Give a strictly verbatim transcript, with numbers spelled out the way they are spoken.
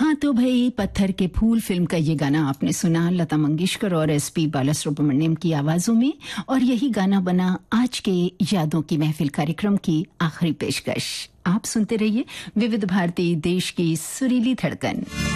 हाँ तो भाई पत्थर के फूल फिल्म का ये गाना आपने सुना लता मंगेशकर और एस पी बालासुब्रमण्यम की आवाजों में, और यही गाना बना आज के यादों की महफिल कार्यक्रम की आखिरी पेशकश। आप सुनते रहिए विविध भारती, देश की सुरीली धड़कन।